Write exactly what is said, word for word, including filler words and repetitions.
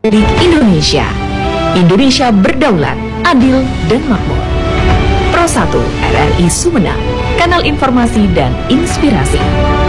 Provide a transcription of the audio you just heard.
Republik Indonesia. Indonesia berdaulat, adil, dan makmur. Pro satu R R I Sumedang, kanal informasi dan inspirasi.